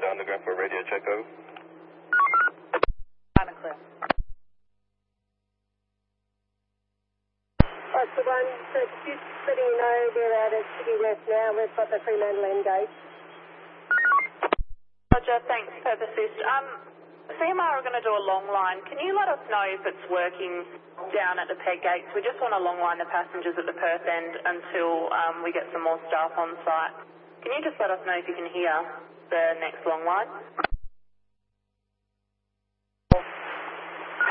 underground for radio check, over. Loud and clear. Oscar 1, so just letting you know we're out at City West now. We've got the Fremantle engaged. Roger, thanks, Purpose. CMR are going to do a long line. Can you let us know if it's working down at the peg gates? We just want to long line the passengers at the Perth end until we get some more staff on site. Can you just let us know if you can hear the next long line?